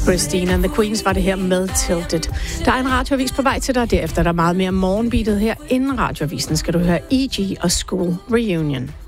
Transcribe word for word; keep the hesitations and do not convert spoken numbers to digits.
Christine and the Queens var det her med Tilted. Der er en radioavis på vej til dig, derefter er der meget mere morgenbeatet her. Inden radioavisen skal du høre E G og School Reunion.